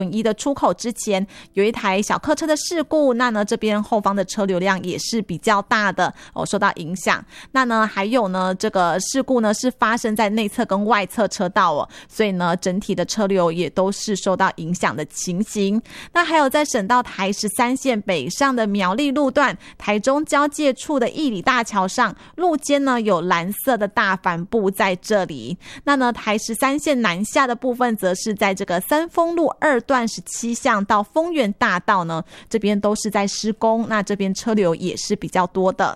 1的出口之前有一台小客车的事故，那呢这边后方的车流量也是比较大的受到影响。那呢还有呢这个事故呢是发生在内侧跟外侧车道所以呢整体的车流也都是受到影响的情形。那还有在省道台13线北上的苗栗路段，台中交界处的义里大桥上路肩呢有蓝色的大帆布在这里。那呢台13线南下的部分则是在这个三丰路2段17巷到丰原大道呢，这边都是在施工，那这边车流也是比较多的。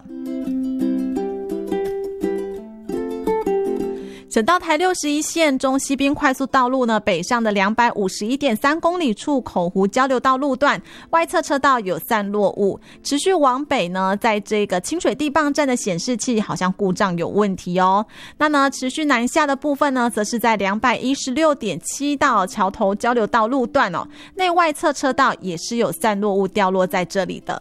省道台61线中西滨快速道路呢，北上的251.3公里处口湖交流道路段，外侧车道有散落物。持续往北呢，在这个清水地磅站的显示器好像故障有问题那呢，持续南下的部分呢，则是在216.7道桥头交流道路段内外侧车道也是有散落物掉落在这里的。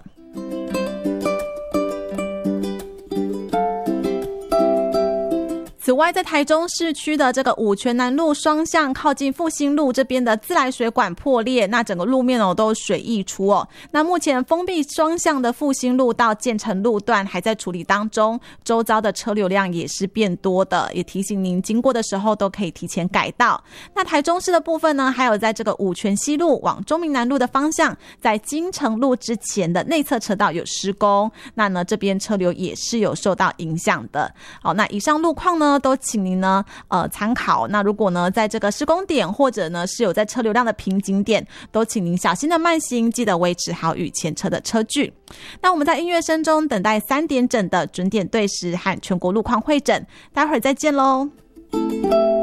此外，在台中市区的这个五权南路双向靠近复兴路这边的自来水管破裂，那整个路面都水溢出那目前封闭双向的复兴路到建成路段还在处理当中，周遭的车流量也是变多的，也提醒您经过的时候都可以提前改道。那台中市的部分呢，还有在这个五权西路往中明南路的方向，在金城路之前的内侧车道有施工，那呢这边车流也是有受到影响的。好，那以上路况呢都请您呢参考。那如果呢在这个施工点或者呢是有在车流量的瓶颈点，都请您小心的慢行，记得维持好与前车的车距。那我们在音乐声中等待3点整的准点对时和全国路况会诊，待会儿再见咯。